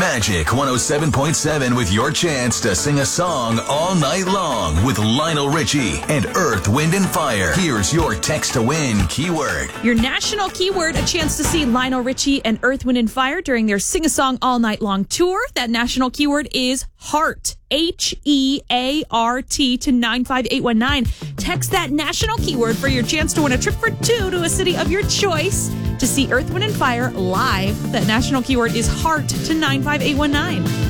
Magic 107.7 with your chance to sing a song all night long with Lionel Richie and Earth, Wind, and Fire. Here's your text to win keyword. Your national keyword, a chance to see Lionel Richie and Earth, Wind, and Fire during their Sing a Song All Night Long tour. That national keyword is HEART. HEART to 95819. Text that national keyword for your chance to win a trip for two to a city of your choice to see Earth, Wind, and Fire live. That national keyword is HEART to 95819.